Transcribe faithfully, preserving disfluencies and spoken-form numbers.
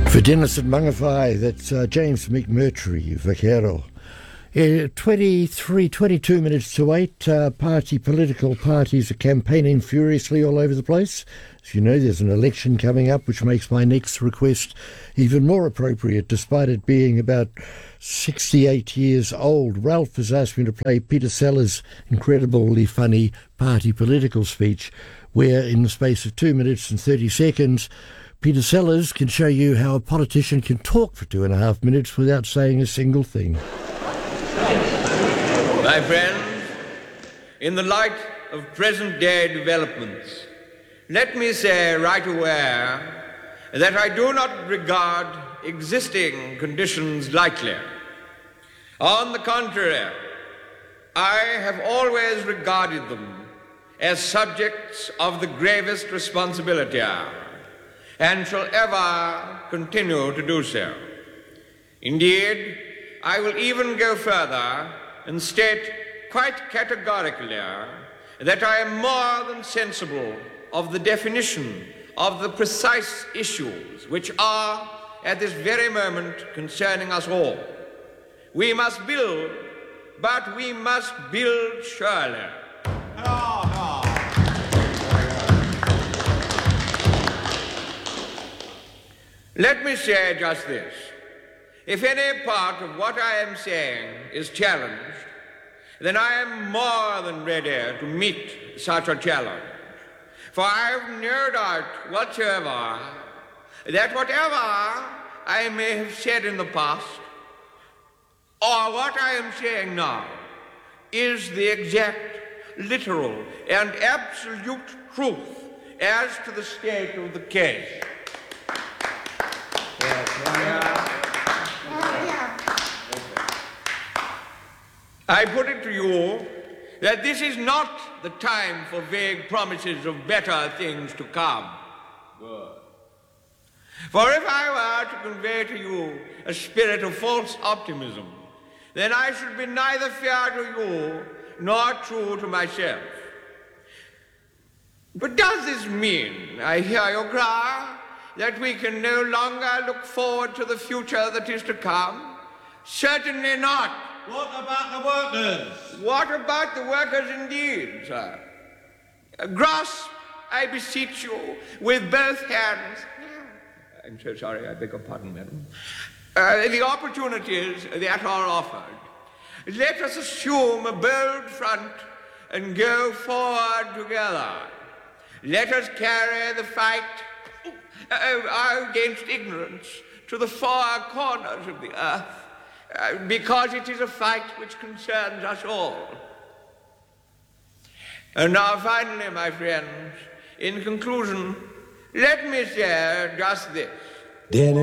For Dennis at Mangawhai, that's uh, James McMurtry, Vaquero. Uh, twenty-three, twenty-two minutes to eight. Uh, party, political parties are campaigning furiously all over the place. As you know, there's an election coming up, which makes my next request even more appropriate, despite it being about sixty-eight years old. Ralph has asked me to play Peter Sellers' incredibly funny party political speech, where in the space of two minutes and thirty seconds, Peter Sellers can show you how a politician can talk for two and a half minutes without saying a single thing. My friends, in the light of present-day developments, let me say right away that I do not regard existing conditions lightly. On the contrary, I have always regarded them as subjects of the gravest responsibility, and shall ever continue to do so. Indeed, I will even go further and state quite categorically that I am more than sensible of the definition of the precise issues which are at this very moment concerning us all. We must build, but we must build surely. Oh, no. Let me say just this. If any part of what I am saying is challenged, then I am more than ready to meet such a challenge. For I have no doubt whatsoever that whatever I may have said in the past, or what I am saying now, is the exact, literal, and absolute truth as to the state of the case. I put it to you that this is not the time for vague promises of better things to come. Good. For if I were to convey to you a spirit of false optimism, then I should be neither fair to you nor true to myself. But does this mean, I hear you cry, that we can no longer look forward to the future that is to come? Certainly not. What about the workers? What about the workers indeed, sir? Grasp, I beseech you, with both hands. I'm so sorry, I beg your pardon, madam. Uh, the opportunities that are offered. Let us assume a bold front and go forward together. Let us carry the fight uh, against ignorance to the far corners of the earth, uh, because it is a fight which concerns us all. And now finally, my friends, in conclusion, let me say just this.